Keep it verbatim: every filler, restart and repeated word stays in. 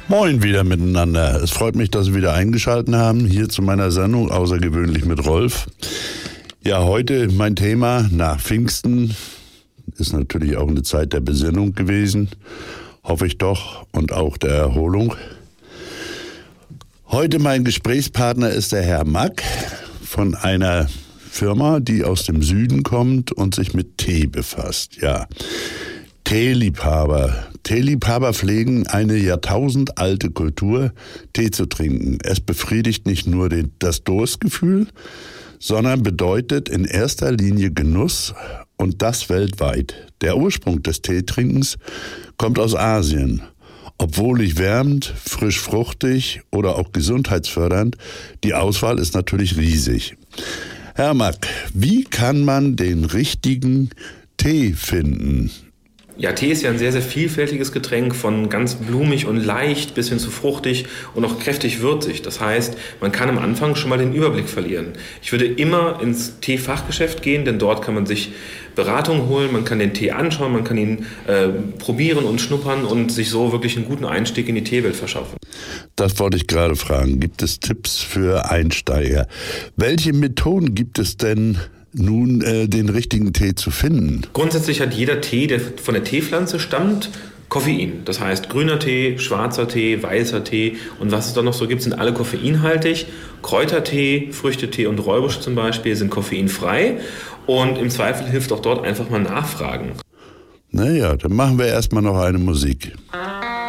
Moin wieder miteinander. Es freut mich, dass Sie wieder eingeschaltet haben, hier zu meiner Sendung Außergewöhnlich mit Rolf. Ja, heute mein Thema nach Pfingsten ist natürlich auch eine Zeit der Besinnung gewesen, hoffe ich doch, und auch der Erholung. Heute mein Gesprächspartner ist der Herr Mack von einer Firma, die aus dem Süden kommt und sich mit Tee befasst. Ja, Teeliebhaber. Teeliebhaber pflegen eine jahrtausendalte Kultur, Tee zu trinken. Es befriedigt nicht nur den, das Durstgefühl, sondern bedeutet in erster Linie Genuss, und das weltweit. Der Ursprung des Teetrinkens kommt aus Asien. Obwohl wärmend, frisch fruchtig oder auch gesundheitsfördernd, die Auswahl ist natürlich riesig. Herr Mack, wie kann man den richtigen Tee finden? Ja, Tee ist ja ein sehr, sehr vielfältiges Getränk, von ganz blumig und leicht bis hin zu fruchtig und auch kräftig würzig. Das heißt, man kann am Anfang schon mal den Überblick verlieren. Ich würde immer ins Teefachgeschäft gehen, denn dort kann man sich Beratung holen, man kann den Tee anschauen, man kann ihn äh, probieren und schnuppern und sich so wirklich einen guten Einstieg in die Teewelt verschaffen. Das wollte ich gerade fragen. Gibt es Tipps für Einsteiger? Welche Methoden gibt es denn, nun äh, den richtigen Tee zu finden? Grundsätzlich hat jeder Tee, der von der Teepflanze stammt, Koffein. Das heißt, grüner Tee, schwarzer Tee, weißer Tee und was es da noch so gibt, sind alle koffeinhaltig. Kräutertee, Früchtetee und Räubusch zum Beispiel sind koffeinfrei und im Zweifel hilft auch dort einfach mal nachfragen. Naja, dann machen wir erstmal noch eine Musik.